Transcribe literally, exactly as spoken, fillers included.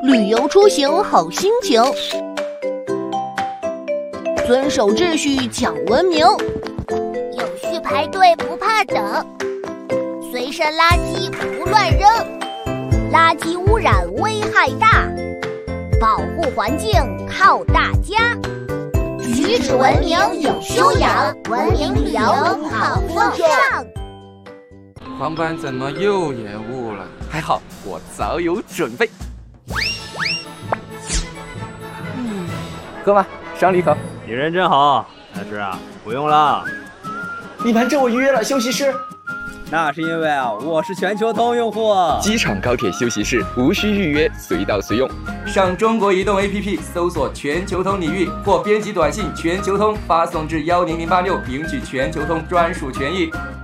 旅游出行好心情，遵守秩序讲文明， 有序排队不怕等，随身垃圾不乱扔，垃圾污染危害大，保护环境靠大家。举止文明有修养，文明旅游好风尚。 航班怎么又延误了？还好我早有准备。嗯，喝吧，赏你一口。 你人真好，但是啊，不用了。 你瞒着我预约了休息室。 那是因为啊，我是全球通用户。 机场高铁休息室无需预约，随到随用。 上中国移动 A P P 搜索全球通领域，或编辑短信全球通发送至幺零零八六，领取全球通专属权益。